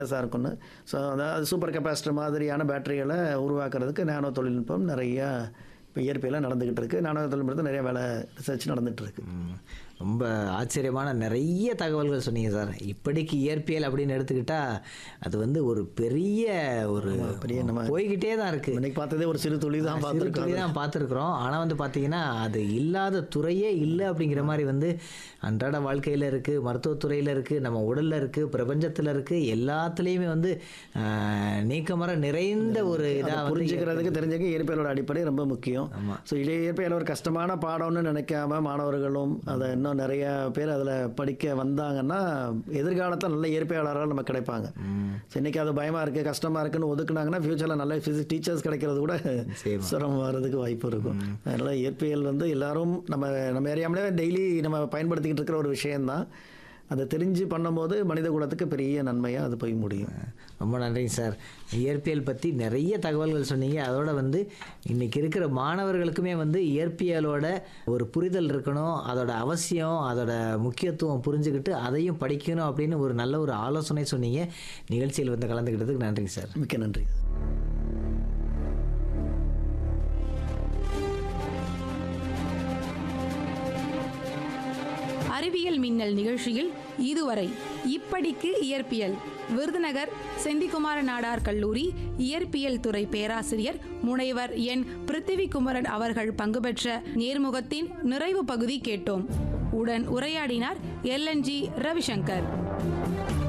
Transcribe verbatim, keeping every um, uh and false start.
இருக்குன்னு. ஸோ அதாவது super capacitor மாதிரியான பேட்டரிகளை உருவாக்குறதுக்கு நானோ தொழில்நுட்பம் நிறையா இப்போ இயற்பியலாக நடந்துக்கிட்டு இருக்குது. நானோ தொழில்நுட்பத்தில் நிறைய வேலை ரிசர்ச் நடந்துகிட்டு இருக்கு. ம். ரொம்ப ஆச்சரியமான நிறைய தகவல்கள் சொன்னீங்க சார். இப்படிக்கு இயற்பியல் அப்படின்னு எடுத்துக்கிட்டால் அது வந்து ஒரு பெரிய ஒரு பெரிய நம்ம போய்கிட்டே தான் இருக்குது. இன்னைக்கு பார்த்ததே ஒரு சிறு துளி தான் சிறு பார்த்துருக்கோம். துளி தான் பார்த்துருக்குறோம். ஆனால் வந்து பார்த்தீங்கன்னா அது இல்லாத துறையே இல்லை அப்படிங்கிற மாதிரி வந்து அன்றாட வாழ்க்கையில் இருக்குது, மருத்துவத்துறையில் இருக்குது, நம்ம உடலில் இருக்குது, பிரபஞ்சத்தில் இருக்குது, எல்லாத்துலேயுமே வந்து ஆஹ், நீக்கமர நிறைந்த ஒரு இதாக வந்து புரிஞ்சுக்கிறதுக்கு தெரிஞ்சுக்க இயற்பியலோட அடிப்படை ரொம்ப முக்கியம். ஆமாம். ஸோ இதே இயற்பியல் ஒரு கஷ்டமான பாடம்னு நினைக்காம மாணவர்களும் அதை இன்னும் நிறைய பேர் அதில் படிக்க வந்தாங்கன்னா எதிர்காலத்தில் நல்ல இயற்பியலாளர்கள் நம்ம கிடைப்பாங்க. ஸோ இன்னைக்கு அது பயமாக இருக்குது, கஷ்டமாக இருக்குன்னு ஒதுக்குனாங்கன்னா ஃபியூச்சரில் நல்ல ஃபிசிக்ஸ் டீச்சர்ஸ் கிடைக்கிறது கூட நிச்சயமா. சிரமம் வர்றதுக்கு வாய்ப்பு இருக்கும். அதனால் இயற்பியல் வந்து எல்லாரும் நம்ம நம்ம ஏரியாமலே டெய்லி நம்ம பயன்படுத்திக்கிட்டு இருக்கிற ஒரு விஷயந்தான். அதை தெரிஞ்சு பண்ணும்போது மனித குலத்துக்கு பெரிய நன்மையாக அது போய் முடியும். ரொம்ப நன்றிங்க சார். இயற்பியல் பற்றி நிறைய தகவல்கள் சொன்னீங்க. அதோட வந்து இன்றைக்கி இருக்கிற மாணவர்களுக்குமே வந்து இயற்பியலோட ஒரு புரிதல் இருக்கணும், அதோட அவசியம், அதோட முக்கியத்துவம் புரிஞ்சுக்கிட்டு அதையும் படிக்கணும் அப்படின்னு ஒரு நல்ல ஒரு ஆலோசனை சொன்னீங்க. நிகழ்ச்சியில் வந்து கலந்துக்கிட்டதுக்கு நன்றிங்க சார். மிக்க நன்றி. அறிவியல் மின்னல் நிகழ்ச்சியில் இதுவரை இப்படிக்கு இயற்பியல் விருதுநகர் செந்திக்குமார நாடார் கல்லூரி இயற்பியல் துறை பேராசிரியர் முனைவர் என் பிருத்திவிகுமரன் அவர்கள் பங்கு பெற்ற நேர்முகத்தின் நிறைவு பகுதி கேட்டோம். உடன் உரையாடினார் எல் என் ஜி ரவிசங்கர்.